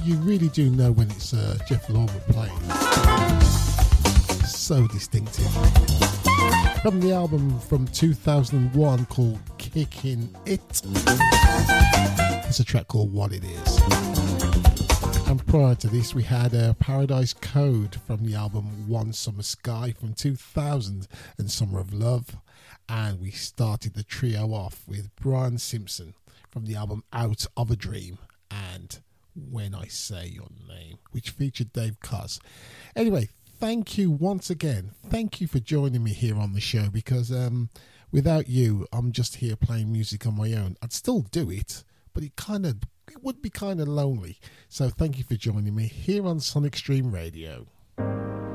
you really do know when it's Jeff Lorber playing. So distinctive. From the album from 2001 called Kicking It, it's a track called What It Is. And prior to this, we had Paradise Code from the album One Summer Sky from 2000 and Summer of Love. And we started the trio off with Brian Simpson from the album Out of a Dream and When I Say Your Name, which featured Dave Koz. Anyway, thank you once again. Thank you for joining me here on the show, because without you, I'm just here playing music on my own. I'd still do it, but it would be kind of lonely. So thank you for joining me here on Sonic Stream Radio.